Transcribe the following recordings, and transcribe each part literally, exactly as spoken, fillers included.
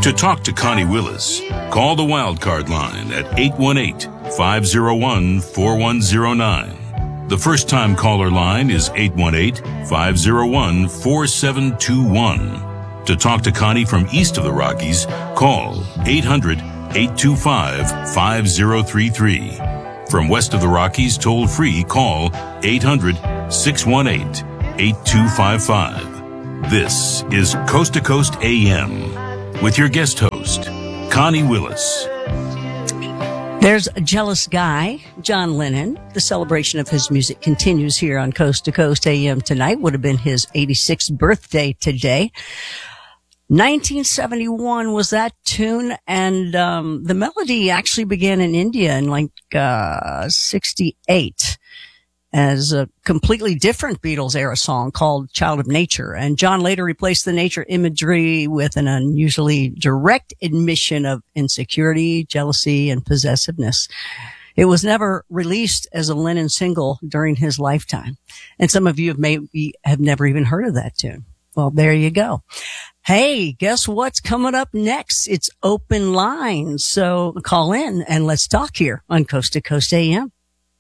To talk to Connie Willis, call the Wildcard line at eight one eight, five oh one, four one oh nine. The first-time caller line is eight one eight, five oh one, four seven two one. To talk to Connie from east of the Rockies, call eight hundred, eight two five, five oh three three. From west of the Rockies, toll-free, call eight hundred, six one eight, eight two five five. This is Coast to Coast A M with your guest host, Connie Willis. There's a jealous guy, John Lennon. The celebration of his music continues here on Coast to Coast A M tonight. Would have been his eighty-sixth birthday today. nineteen seventy-one was that tune, and um the melody actually began in India in like uh sixty-eight as a completely different Beatles era song called Child of Nature. And John later replaced the nature imagery with an unusually direct admission of insecurity, jealousy, and possessiveness. It was never released as a Lennon single during his lifetime. And some of you have maybe have never even heard of that tune. Well, there you go. Hey, guess what's coming up next? It's open lines. So call in and let's talk here on Coast to Coast A M.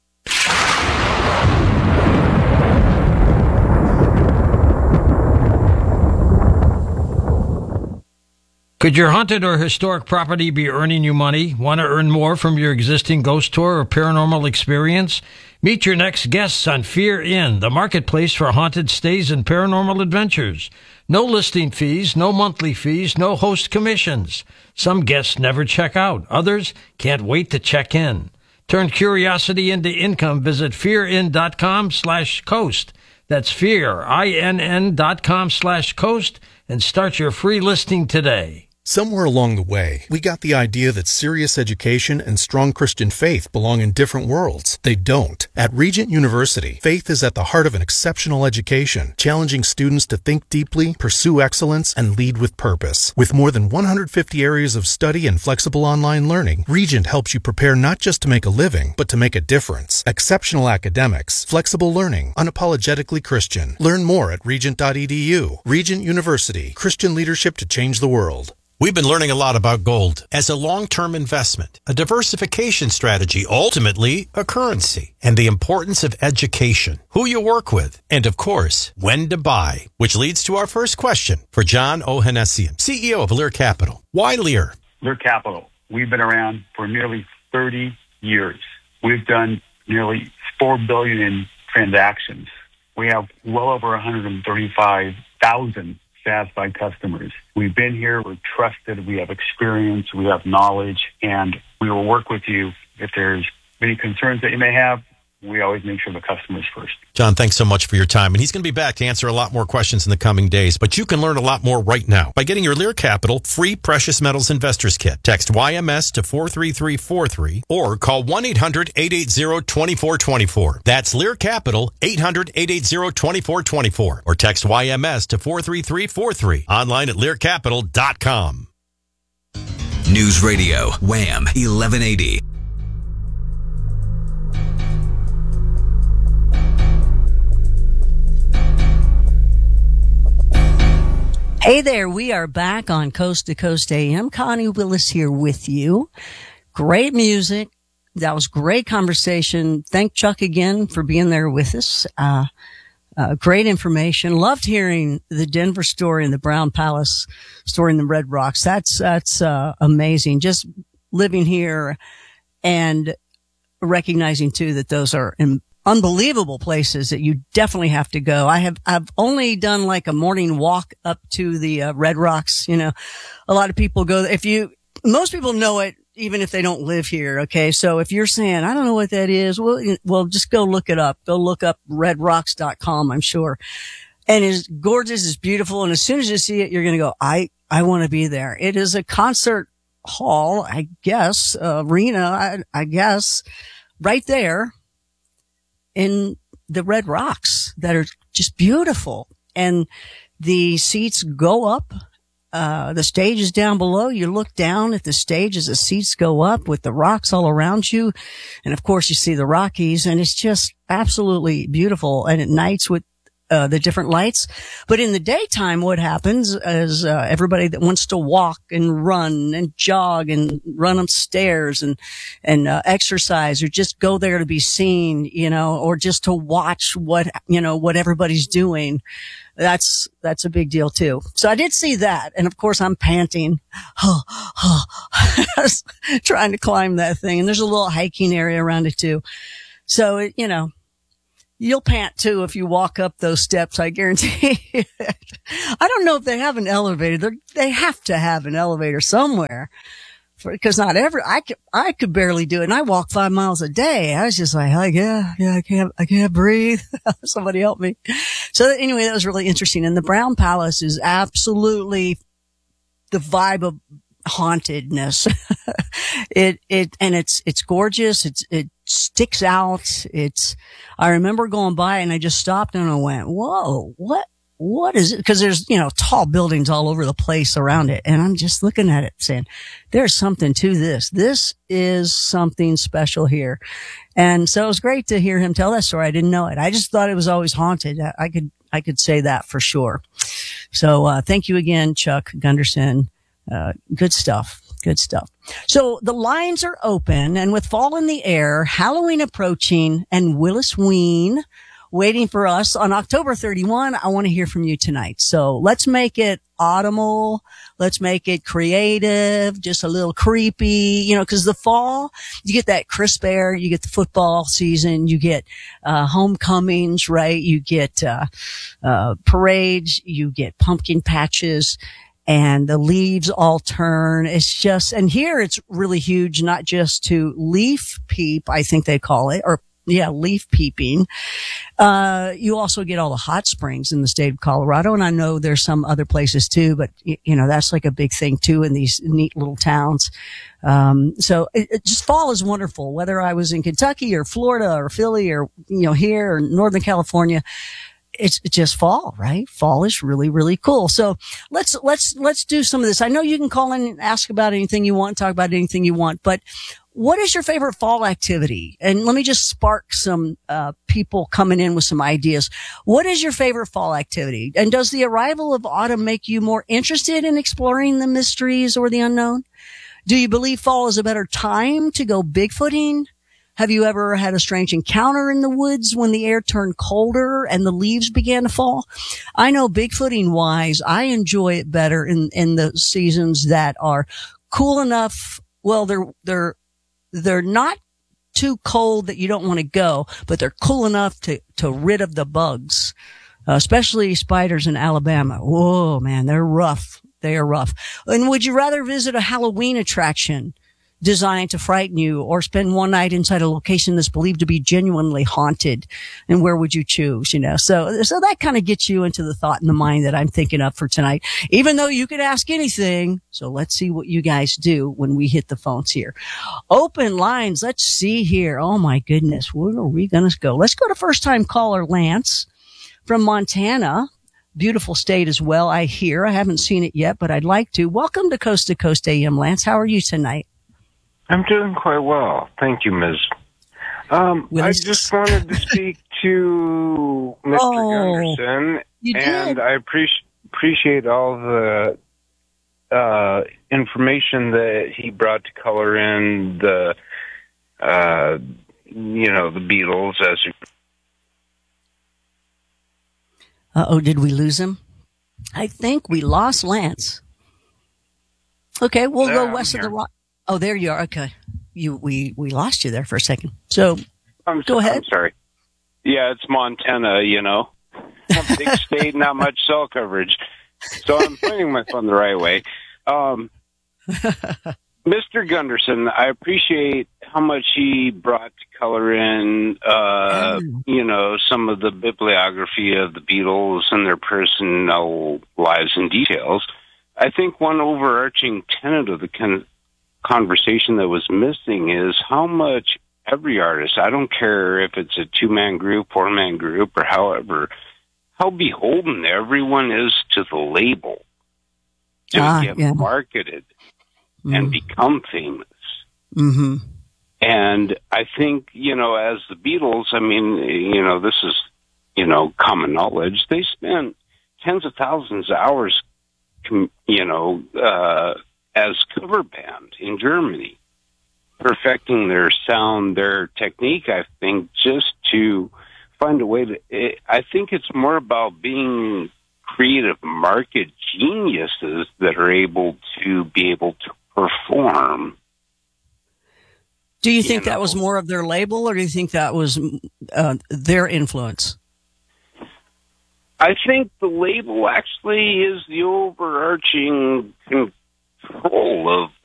Could your haunted or historic property be earning you money? Want to earn more from your existing ghost tour or paranormal experience? Meet your next guests on Fear Inn, the marketplace for haunted stays and paranormal adventures. No listing fees, no monthly fees, no host commissions. Some guests never check out. Others can't wait to check in. Turn curiosity into income. Visit fearin.com slash coast. That's fear, I N N dot com slash coast, and start your free listing today. Somewhere along the way, we got the idea that serious education and strong Christian faith belong in different worlds. They don't. At Regent University, faith is at the heart of an exceptional education, challenging students to think deeply, pursue excellence, and lead with purpose. With more than one hundred fifty areas of study and flexible online learning, Regent helps you prepare not just to make a living, but to make a difference. Exceptional academics, flexible learning, unapologetically Christian. Learn more at regent dot e d u. Regent University, Christian leadership to change the world. We've been learning a lot about gold as a long-term investment, a diversification strategy, ultimately a currency, and the importance of education, who you work with, and of course, when to buy, which leads to our first question for John Ohanessian, C E O of Lear Capital. Why Lear? Lear Capital. We've been around for nearly thirty years. We've done nearly four billion dollars in transactions. We have well over one hundred thirty-five thousand satisfied customers. We've been here, we're trusted, we have experience, we have knowledge, and we will work with you if there's any concerns that you may have. We always make sure the customer's first. John, thanks so much for your time. And he's going to be back to answer a lot more questions in the coming days. But you can learn a lot more right now by getting your Lear Capital free Precious Metals Investors Kit. Text Y M S to four three three four three or call one eight hundred, eight eight zero, two four two four. That's Lear Capital, eight hundred, eight eight zero, two four two four. Or text Y M S to four three three four three. Online at lear capital dot com. News Radio, Wham, eleven eighty. Hey there, we are back on Coast to Coast A M. Connie Willis here with you. Great music. That was great conversation. Thank Chuck again for being there with us. Uh, uh, great information. Loved hearing the Denver story and the Brown Palace story in the Red Rocks. That's, that's, uh, amazing. Just living here and recognizing too that those are in unbelievable places that you definitely have to go. I have, I've only done like a morning walk up to the uh, Red Rocks. You know, a lot of people go, if you, most people know it, even if they don't live here. Okay. So if you're saying, I don't know what that is, well, well, just go look it up. Go look up red rocks dot com, I'm sure. And it's gorgeous. It's beautiful. And as soon as you see it, you're going to go, I, I want to be there. It is a concert hall, I guess, uh, arena, I, I guess, right there in the Red Rocks that are just beautiful. And the seats go up. Uh, the stage is down below. You look down at the stage as the seats go up with the rocks all around you. And of course you see the Rockies, and it's just absolutely beautiful. And at nights with uh, the different lights. But in the daytime, what happens is uh, everybody that wants to walk and run and jog and run upstairs and and uh, exercise or just go there to be seen, you know, or just to watch what, you know, what everybody's doing. That's, that's a big deal too. So I did see that. And of course I'm panting, trying to climb that thing. And there's a little hiking area around it too. So, it, you know, you'll pant too if you walk up those steps, I guarantee you. I don't know if they have an elevator. They're, they have to have an elevator somewhere. Because not every, I could, I could barely do it. And I walk five miles a day. I was just like, oh, yeah, yeah, I can't, I can't breathe. Somebody help me. So anyway, that was really interesting. And the Brown Palace is absolutely the vibe of hauntedness. it, it, and it's, it's gorgeous. It's, it sticks out. It's, I remember going by and I just stopped and I went, whoa, what? What is it? Because there's, you know, tall buildings all over the place around it. And I'm just looking at it saying, there's something to this. This is something special here. And so it was great to hear him tell that story. I didn't know it. I just thought it was always haunted. I could, I could say that for sure. So, uh, thank you again, Chuck Gunderson. Uh, good stuff. Good stuff. So the lines are open, and with fall in the air, Halloween approaching, and Willis Ween waiting for us on October thirty-first. I want to hear from you tonight. So let's make it autumnal. Let's make it creative, just a little creepy, you know, cause the fall, you get that crisp air, you get the football season, you get, uh, homecomings, right? You get, uh, uh, parades, you get pumpkin patches, and the leaves all turn. It's just, and here it's really huge, not just to leaf peep, I think they call it, or yeah, leaf peeping. Uh, you also get all the hot springs in the state of Colorado. And I know there's some other places too, but you know, that's like a big thing too in these neat little towns. Um, so it, it just fall is wonderful, whether I was in Kentucky or Florida or Philly or, you know, here or Northern California. It's just fall, right? Fall is really, really cool. So let's, let's, let's do some of this. I know you can call in and ask about anything you want, talk about anything you want, but what is your favorite fall activity? And let me just spark some, uh, people coming in with some ideas. What is your favorite fall activity? And does the arrival of autumn make you more interested in exploring the mysteries or the unknown? Do you believe fall is a better time to go Bigfooting? Have you ever had a strange encounter in the woods when the air turned colder and the leaves began to fall? I know Bigfooting wise, I enjoy it better in, in the seasons that are cool enough. Well, they're, they're, they're not too cold that you don't want to go, but they're cool enough to, to rid of the bugs, uh, especially spiders in Alabama. Whoa, man, they're rough. They are rough. And would you rather visit a Halloween attraction designed to frighten you, or spend one night inside a location that's believed to be genuinely haunted? And where would you choose? You know, so, so that kind of gets you into the thought and the mind that I'm thinking of for tonight, even though you could ask anything. So let's see what you guys do when we hit the phones here. Open lines. Let's see here. Oh my goodness. Where are we going to go? Let's go to first time caller Lance from Montana. Beautiful state as well, I hear. I haven't seen it yet, but I'd like to. Welcome to Coast to Coast A M, Lance. How are you tonight? I'm doing quite well. Thank you, Miz Um, I just wanted to speak to Mister Oh, Gunderson, you and did. I appreciate appreciate all the uh, information that he brought to color in the, uh, you know, the Beatles as. Uh oh, did we lose him? I think we lost Lance. Okay, we'll Yeah, go I'm west of here. the rock. Oh, there you are. Okay, you we we lost you there for a second. So I'm, go ahead. I'm sorry. Yeah, it's Montana, you know. A big state, not much cell coverage. So I'm pointing my phone the right way. Um, Mister Gunderson, I appreciate how much he brought to color in, uh, Mm. you know, some of the bibliography of the Beatles and their personal lives and details. I think one overarching tenet of the con- conversation that was missing is how much every artist, I don't care if it's a two-man group, four-man group, or however, how beholden everyone is to the label to Ah, get yeah. marketed Mm. and become famous. Mm-hmm. And I think, you know, as the Beatles, I mean, you know, this is, you know, common knowledge. They spent tens of thousands of hours, you know, uh, as cover band in Germany, perfecting their sound, their technique, I think, just to find a way to, it, I think it's more about being creative market geniuses that are able to be able to perform. Do you think you know, that was more of their label, or do you think that was uh, their influence? I think the label actually is the overarching control of